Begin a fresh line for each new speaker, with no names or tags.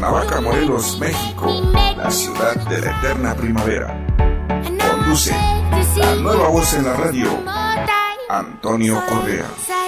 Cuernavaca, Morelos, México, la ciudad de la eterna primavera. Conduce la nueva voz en la radio, Antonio Correa.